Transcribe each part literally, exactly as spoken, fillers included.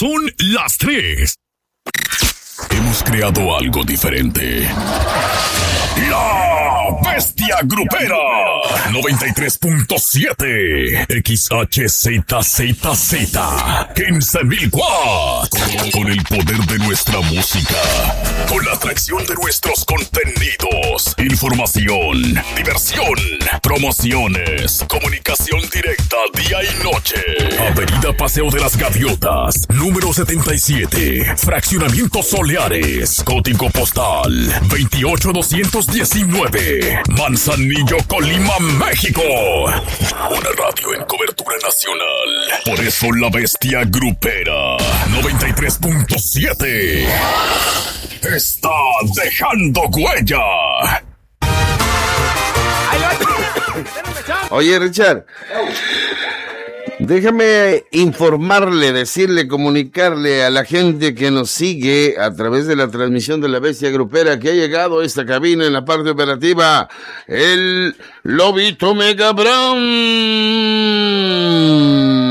son las tres. Hemos creado algo diferente. La Bestia Grupera noventa y tres punto siete X H Z Z Z quince mil watts. Con el poder de nuestra música, con la atracción de nuestros contenidos, información, diversión, promociones, comunicación directa día y noche. Avenida Paseo de las Gaviotas, número setenta y siete, Fraccionamiento Soleares, código postal veintiocho doscientos diecinueve, Manzanillo, Colima, México. Una radio en cobertura nacional. Por eso la Bestia Grupera noventa y tres punto siete está dejando huella. Oye, Richard, déjame informarle, decirle, comunicarle a la gente que nos sigue a través de la transmisión de la Bestia Grupera que ha llegado a esta cabina en la parte operativa el Lobito Mega Brown.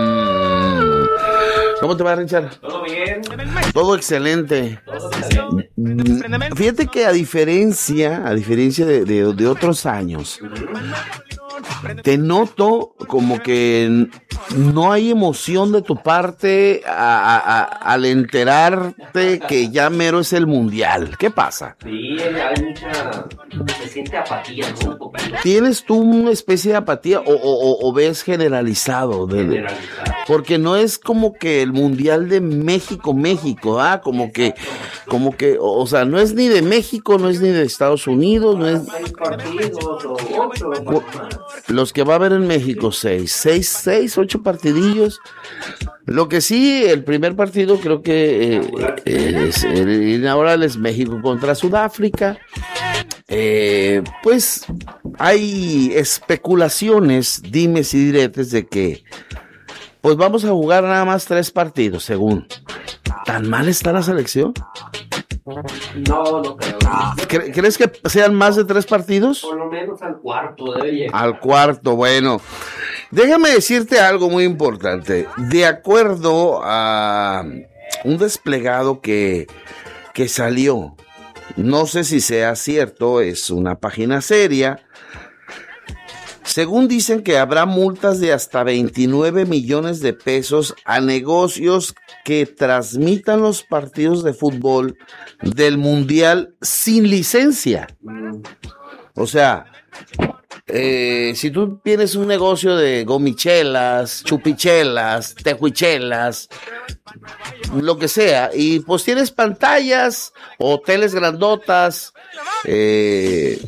¿Cómo te va, Richard? Todo bien. Todo excelente. Todo excelente. Fíjate que a diferencia, a diferencia de, de, de otros años, te noto como que no hay emoción de tu parte a, a, a, al enterarte que ya mero es el mundial. ¿Qué pasa? Sí, hay mucha... se siente apatía, ¿no? ¿Tienes tú una especie de apatía o, o, o ves generalizado? De, Generalizado. Porque no es como que el mundial de México, México, ah, como que, como que, o sea, no es ni de México, no es ni de Estados Unidos, no es... Seis partidos o ocho. Los que va a haber en México, seis, seis, seis, ocho partidillos. Lo que sí, el primer partido creo que eh, es, el inaugural es México contra Sudáfrica. Eh, pues hay especulaciones, dimes y diretes de que pues vamos a jugar nada más tres partidos, según. ¿Tan mal está la selección? No, no creo. ¿Cre- ¿Crees que sean más de tres partidos? Por lo menos al cuarto debe llegar. Al cuarto, bueno. Déjame decirte algo muy importante. De acuerdo a un desplegado que, que salió, no sé si sea cierto, es una página seria. Según dicen que habrá multas de hasta veintinueve millones de pesos a negocios que transmitan los partidos de fútbol del Mundial sin licencia. O sea, eh, si tú tienes un negocio de gomichelas, chupichelas, tejuichelas, lo que sea, y pues tienes pantallas, hoteles grandotas, eh...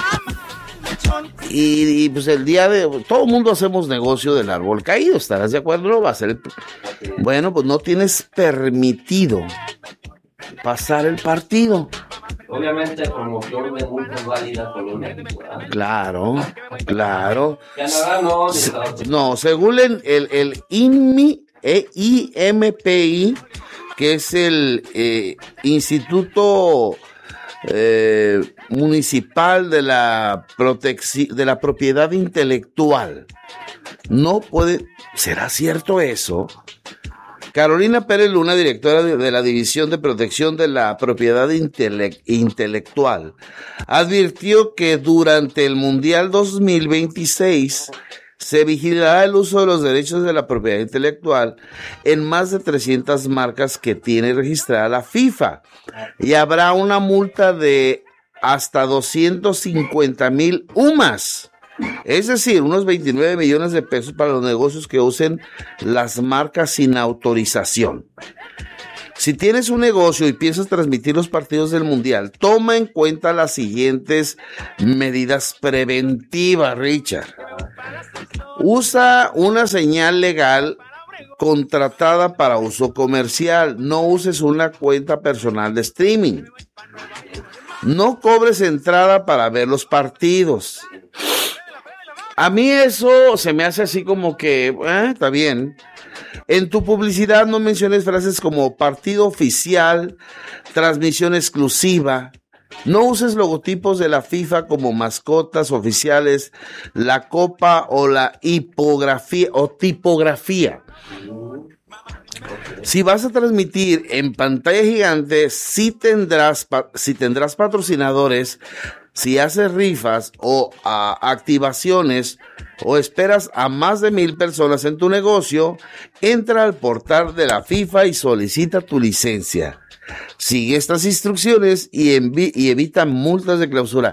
Y, y pues el día de... Todo el mundo hacemos negocio del árbol caído, ¿estarás de acuerdo? No va a ser el... Bueno, pues no tienes permitido pasar el partido. Obviamente promoción de multas válidas por los México, ¿verdad? Claro, claro. Canadá no, de Estados Unidos. No, según el, el, el I N M I, eh, I M P I, que es el eh, Instituto... Eh, municipal de la protecci- de la propiedad intelectual. No puede, ¿será cierto eso? Carolina Pérez Luna, directora de, de la División de Protección de la Propiedad Intele- Intelectual, advirtió que durante el Mundial dos mil veintiséis se vigilará el uso de los derechos de la propiedad intelectual en más de trescientas marcas que tiene registrada la FIFA y habrá una multa de hasta doscientos cincuenta mil U M A S, es decir, unos veintinueve millones de pesos para los negocios que usen las marcas sin autorización. Si tienes un negocio y piensas transmitir los partidos del Mundial, toma en cuenta las siguientes medidas preventivas, Richard. Usa una señal legal contratada para uso comercial. No uses una cuenta personal de streaming. No cobres entrada para ver los partidos. A mí eso se me hace así como que, eh, está bien. En tu publicidad no menciones frases como partido oficial, transmisión exclusiva. No uses logotipos de la FIFA como mascotas oficiales, la copa o la hipografía o tipografía. Si vas a transmitir en pantalla gigante, sí tendrás, si tendrás patrocinadores, si haces rifas o a, activaciones o esperas a más de mil personas en tu negocio, entra al portal de la FIFA y solicita tu licencia. Sigue estas instrucciones y, envi- y evita multas de clausura.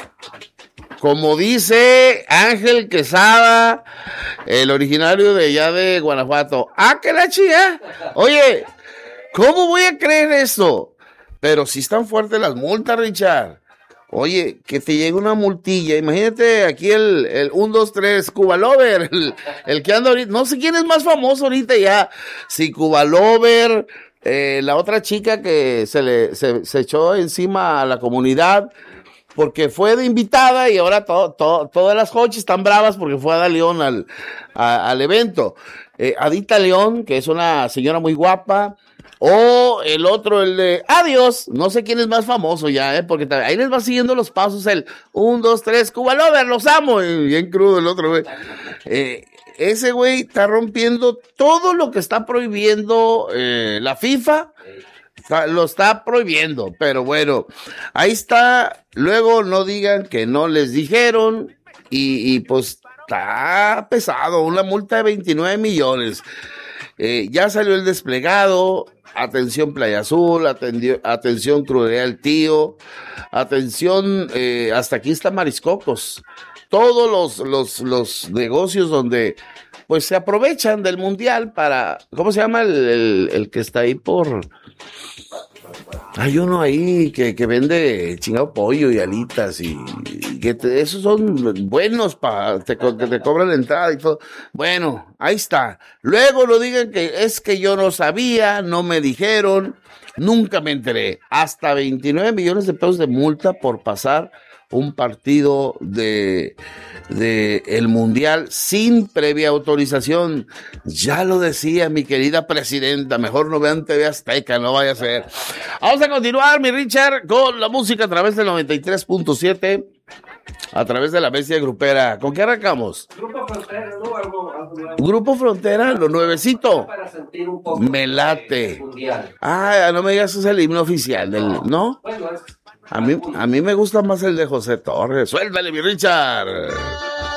Como dice Ángel Quesada, el originario de allá de Guanajuato. ¡Ah, que la chía! Oye, ¿cómo voy a creer esto? Pero si están fuertes las multas, Richard. Oye, que te llegue una multilla. Imagínate aquí el, el uno, dos, tres, Cuba Lover, el, el que anda ahorita. No sé quién es más famoso ahorita ya. Si Cuba Lover, eh, la otra chica que se le se, se echó encima a la comunidad porque fue de invitada y ahora to, to, todas las hochis están bravas porque fue Ada León al, a, al evento. Eh, Adita León, que es una señora muy guapa. O el otro, el de Adiós, no sé quién es más famoso ya, ¿eh? Porque ahí les va siguiendo los pasos el un, dos, tres, Cuba Lover, los amo, y bien crudo el otro, güey. Eh, ese güey está rompiendo todo lo que está prohibiendo eh, la FIFA, está, lo está prohibiendo, pero bueno, ahí está, luego no digan que no les dijeron, y, y pues está pesado, una multa de veintinueve millones. Eh, ya salió el desplegado, atención Playa Azul, atendió, atención Crudería del Tío, atención, eh, hasta aquí está Mariscocos, todos los, los, los negocios donde pues se aprovechan del mundial para, ¿cómo se llama el, el, el que está ahí por? Hay uno ahí que, que vende chingado pollo y alitas y, y que te, esos son buenos para te, que te cobran la entrada y todo. Bueno, ahí está. Luego no digan que es que yo no sabía, no me dijeron, nunca me enteré. Hasta veintinueve millones de pesos de multa por pasar un partido de, de el mundial sin previa autorización. Ya lo decía mi querida presidenta, mejor no vean T V Azteca, no vaya a ser. Vamos a continuar, mi Richard, con la música a través del noventa y tres punto siete, a través de la bestia grupera. ¿Con qué arrancamos? Grupo Frontera, ¿no? Algo, algo nuevo. Grupo Frontera, lo nuevecito. Para sentir un poco Me late. del mundial. Ah, no me digas, es el himno oficial del, ¿no? Bueno, es A mí, a mí me gusta más el de José Torres. Suéltale, mi Richard.